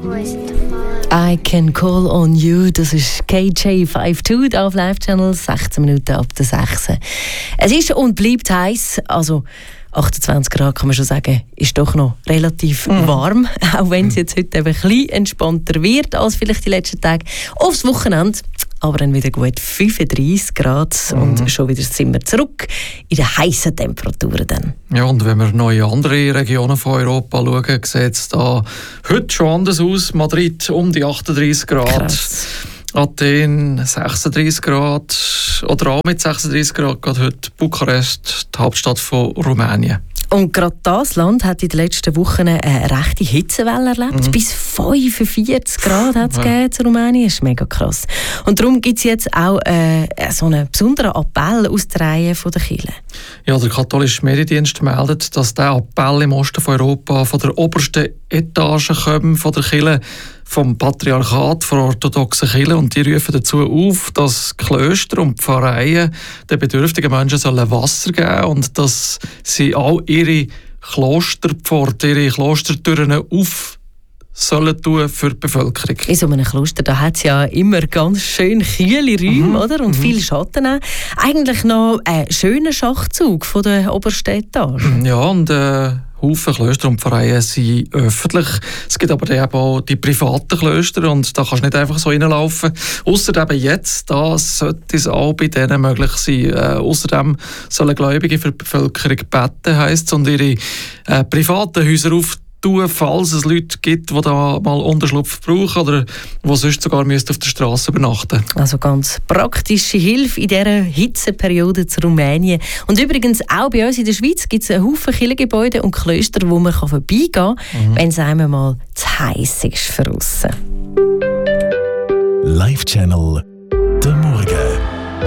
I Can Call On You, das ist KJ52 auf Live-Channel, 16 Minuten ab der 6. Es ist und bleibt heiß, also 28 Grad kann man schon sagen, ist doch noch relativ warm, auch wenn es jetzt heute eben ein bisschen entspannter wird als vielleicht die letzten Tage. Aufs Wochenende aber dann wieder gut 35 Grad und schon wieder sind wir zurück in den heißen Temperaturen dann. Ja, und wenn wir noch in andere Regionen von Europa schauen, sieht es da heute schon anders aus. Madrid um die 38 Grad. Krass. Athen 36 Grad oder auch mit 36 Grad geht heute Bukarest, die Hauptstadt von Rumänien. Und gerade das Land hat in den letzten Wochen eine rechte Hitzewelle erlebt. Bis 45 Grad hat es gegeben in Rumänien. Das ist mega krass. Und darum gibt es jetzt auch so einen besonderen Appell aus der Reihe der Kirche. Ja, der katholische Mediendienst meldet, dass der Appell im Osten von Europa von der obersten Etage kommt, von der Kirche, vom Patriarchat, von der orthodoxen Kirche, und die rufen dazu auf, dass Klöster und Pfarreien den bedürftigen Menschen Wasser geben sollen und dass sie auch ihre Klosterpforten, ihre Klostertüren auf sollen tun für die Bevölkerung. In so einem Kloster da hat es ja immer ganz schön kühle Räume, oder? Und viel Schatten auch. Eigentlich noch ein schöner Schachzug von der obersten Etage. Ja, und Haufen Klöster und Pfarreien sind öffentlich. Es gibt aber eben auch die privaten Klöster und da kannst du nicht einfach so reinlaufen. Ausser eben jetzt, da sollte es auch bei denen möglich sein. Außerdem sollen Gläubige für die Bevölkerung beten, heisst es, und ihre privaten Häuser auftun, falls es Leute gibt, die da mal Unterschlupf brauchen oder die sonst sogar auf der Straße übernachten müssten. Also ganz praktische Hilfe in dieser Hitzeperiode zu Rumänien. Und übrigens auch bei uns in der Schweiz gibt es einen Haufen Kirchengebäude und Klöster, wo man vorbeigehen kann, wenn es einmal zu heiß ist für aussen. Live-Channel